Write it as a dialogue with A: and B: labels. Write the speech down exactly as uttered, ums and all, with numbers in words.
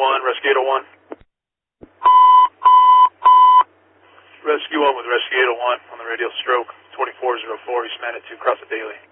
A: one, Rescue eight oh one. Rescue one with Rescue eight oh one on the radial stroke, twenty-four oh four, East Manitou, across the Daily.